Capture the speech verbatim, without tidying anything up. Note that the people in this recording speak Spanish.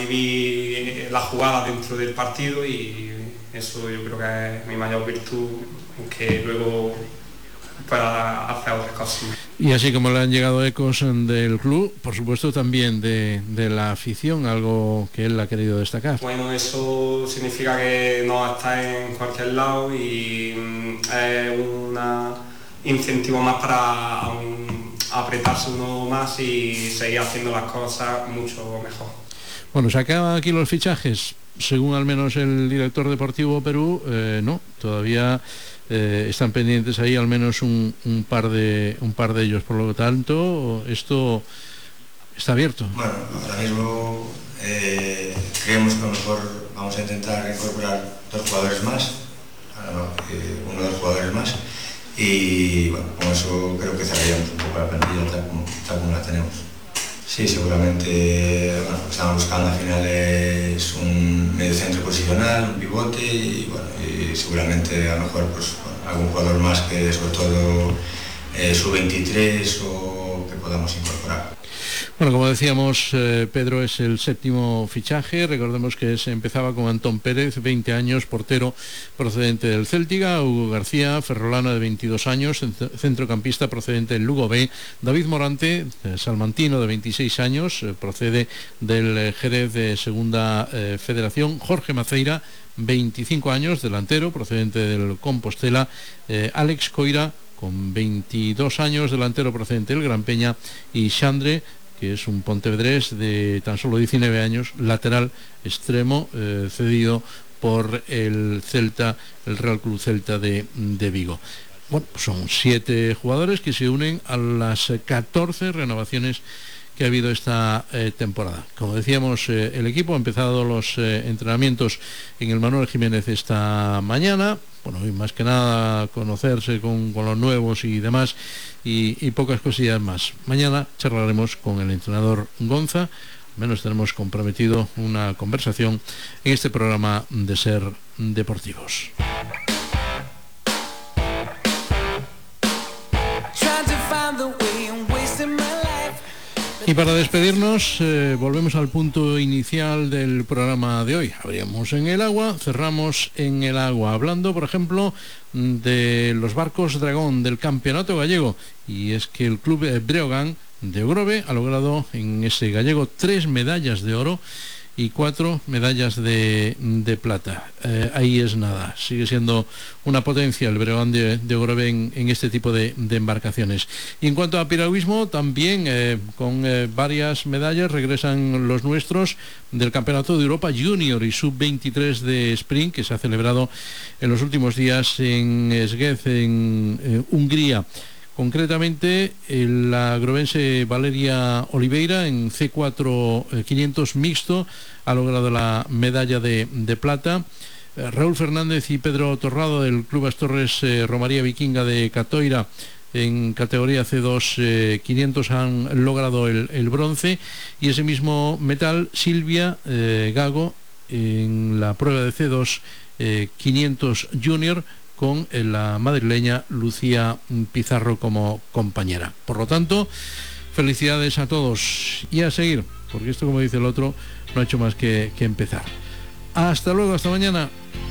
Vivir la jugada dentro del partido y eso yo creo que es mi mayor virtud, aunque luego pueda hacer otras cosas. Y así como le han llegado ecos del club, por supuesto también de, de la afición, algo que él ha querido destacar. Bueno, eso significa que no está en cualquier lado y es un incentivo más para um, apretarse uno más y seguir haciendo las cosas mucho mejor. Bueno, se acaban aquí los fichajes, según al menos el director deportivo Perú, eh, no, todavía eh, están pendientes ahí al menos un, un par de un par de ellos, por lo tanto esto está abierto. Bueno, ahora mismo eh, creemos que a lo mejor vamos a intentar incorporar dos jugadores más, eh, uno o dos jugadores más, y bueno, con eso creo que cerraríamos un poco la plantilla tal como, tal como la tenemos. Sí, seguramente bueno, lo que estamos buscando al final es un medio centro posicional, un pivote y, bueno, y seguramente a lo mejor pues, bueno, algún jugador más que sobre todo eh, sub veintitrés o que podamos incorporar. Bueno, como decíamos, eh, Pedro es el séptimo fichaje. Recordemos que se empezaba con Antón Pérez, veinte años, portero procedente del Céltiga, Hugo García, ferrolano de veintidós años, centrocampista procedente del Lugo B, David Morante, eh, salmantino de veintiséis años, eh, procede del eh, Jerez de Segunda eh, Federación, Jorge Maceira, veinticinco años, delantero procedente del Compostela, eh, Alex Coira, con veintidós años, delantero procedente del Gran Peña, y Xandre, que es un pontevedrés de tan solo diecinueve años, lateral extremo, eh, cedido por el Celta, el Real Club Celta de, de Vigo. Bueno, pues son siete jugadores que se unen a las catorce renovaciones que ha habido esta eh, temporada. Como decíamos, eh, el equipo ha empezado los eh, entrenamientos en el Manuel Jiménez esta mañana. Bueno, y más que nada conocerse con, con los nuevos y demás, y, y pocas cosillas más. Mañana charlaremos con el entrenador Gonza, al menos tenemos comprometido una conversación en este programa de Ser Deportivos. Y para despedirnos, eh, volvemos al punto inicial del programa de hoy. Abríamos en el agua, cerramos en el agua, hablando, por ejemplo, de los barcos Dragón del Campeonato Gallego. Y es que el club Breogán de Ogrove ha logrado en ese gallego tres medallas de oro y cuatro medallas de, de plata. Eh, ahí es nada, sigue siendo una potencia el Breogán de, de Ogrove en, en este tipo de, de embarcaciones. Y en cuanto a piragüismo, también eh, con eh, varias medallas regresan los nuestros del Campeonato de Europa Junior y sub veintitrés de Sprint, que se ha celebrado en los últimos días en Esguez, en eh, Hungría. Concretamente, la agrovense Valeria Oliveira en C cuatro quinientos mixto ha logrado la medalla de, de plata. Raúl Fernández y Pedro Torrado del Club Astorres eh, Romaría Vikinga de Catoira en categoría C dos eh, quinientos han logrado el, el bronce, y ese mismo metal Silvia eh, Gago en la prueba de C dos eh, quinientos junior con la madrileña Lucía Pizarro como compañera. Por lo tanto, felicidades a todos y a seguir, porque esto, como dice el otro, no ha hecho más que, que empezar. Hasta luego, hasta mañana.